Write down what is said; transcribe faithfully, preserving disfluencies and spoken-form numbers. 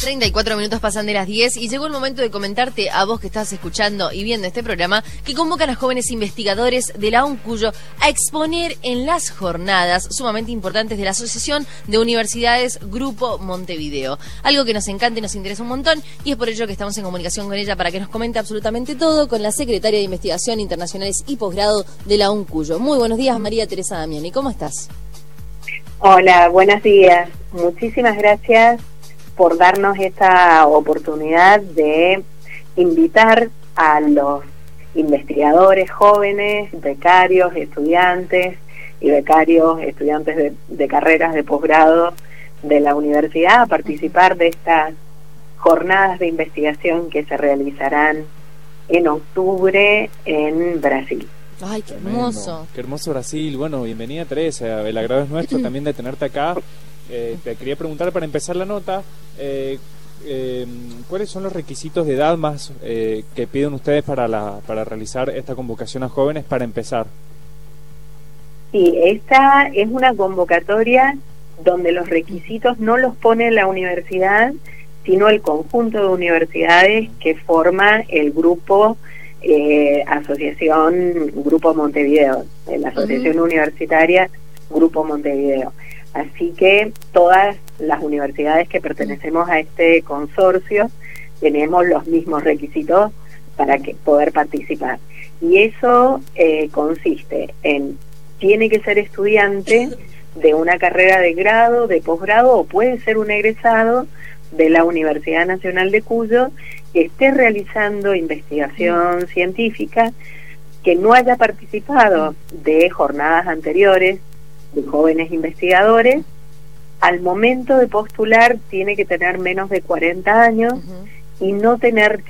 treinta y cuatro minutos pasan de las diez y llegó el momento de comentarte a vos que estás escuchando y viendo este programa que convocan a jóvenes investigadores de la UNCUYO a exponer en las jornadas sumamente importantes de la Asociación de Universidades Grupo Montevideo. Algo que nos encanta y nos interesa un montón y es por ello que estamos en comunicación con ella para que nos comente absolutamente todo, con la secretaria de Investigación Internacionales y Posgrado de la UNCUYO. Muy buenos días, María Teresa Damiani, ¿cómo estás? Hola, buenos días. Muchísimas gracias por darnos esta oportunidad de invitar a los investigadores jóvenes, becarios, estudiantes y becarios, estudiantes de, de carreras de posgrado de la universidad a participar de estas jornadas de investigación que se realizarán en octubre en Brasil. Ay, qué hermoso. Tremendo. Qué hermoso Brasil. Bueno, bienvenida Teresa. El agrado es nuestro también de tenerte acá. Eh, te quería preguntar para empezar la nota, eh, eh, ¿cuáles son los requisitos de edad más eh, que piden ustedes para la para realizar esta convocación a jóvenes para empezar? Sí, esta es una convocatoria donde los requisitos no los pone la universidad, sino el conjunto de universidades que forma el grupo Eh, asociación Grupo Montevideo, eh, la Asociación uh-huh. Universitaria Grupo Montevideo. Así que todas las universidades que pertenecemos a este consorcio tenemos los mismos requisitos para que poder participar. Y eso eh, consiste en, tiene que ser estudiante de una carrera de grado, de posgrado, o puede ser un egresado de la Universidad Nacional de Cuyo que esté realizando investigación mm. científica, que no haya participado de jornadas anteriores de jóvenes investigadores. Al momento de postular tiene que tener menos de cuarenta años uh-huh. y no tener